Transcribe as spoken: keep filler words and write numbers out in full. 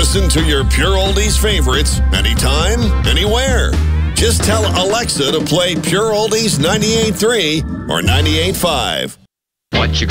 Listen to your Pure Oldies favorites anytime, anywhere. Just tell Alexa to play Pure Oldies ninety-eight point three or ninety-eight point five. What you